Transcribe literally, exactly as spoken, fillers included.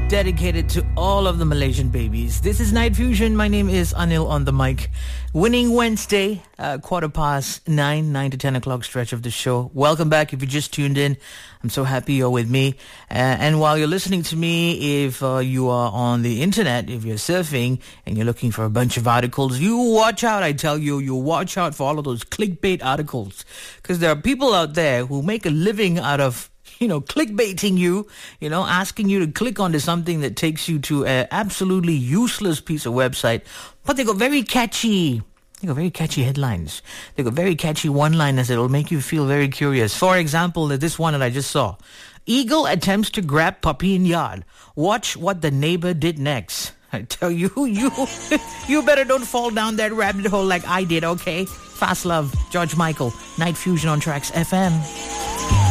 dedicated to all of the Malaysian babies. This is Night Fusion. My name is Anil on the mic. Winning Wednesday, uh, quarter past nine, nine to ten o'clock stretch of the show. Welcome back if you just tuned in. I'm so happy you're with me. Uh, and while you're listening to me, if uh, you are on the internet, if you're surfing and you're looking for a bunch of articles, you watch out, I tell you, you watch out for all of those clickbait articles. Because there are people out there who make a living out of you know, clickbaiting you, you know, asking you to click onto something that takes you to an absolutely useless piece of website. But they got very catchy, they got very catchy headlines. They got very catchy one-liners that will make you feel very curious. For example, this one that I just saw. Eagle attempts to grab puppy in yard. Watch what the neighbor did next. I tell you, you, you better don't fall down that rabbit hole like I did, okay? Fast Love, George Michael, Night Fusion on Tracks F M.